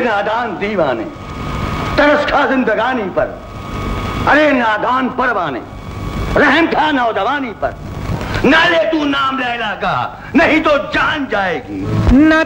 नादान दीवाने, तरस खा जिंदगानी पर, अरे नादान परवाने, रहम खा नौजवानी पर, ना ले तू नाम लैला का, नहीं तो जान जाएगी।